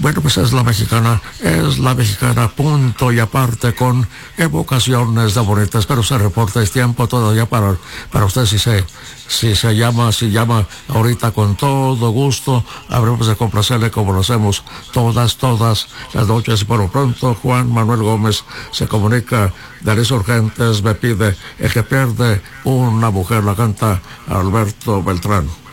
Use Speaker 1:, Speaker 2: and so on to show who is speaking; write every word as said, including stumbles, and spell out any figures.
Speaker 1: Bueno, pues es la mexicana, es la mexicana, punto y aparte, con evocaciones de bonitas. Espero se reporte, es tiempo todavía para, para usted, si se, si se llama, si llama ahorita, con todo gusto, habremos de complacerle como lo hacemos todas, todas las noches. Por lo pronto, Juan Manuel Gómez se comunica de Las Urgentes, me pide El que pierde una mujer, la canta Alberto Beltrán.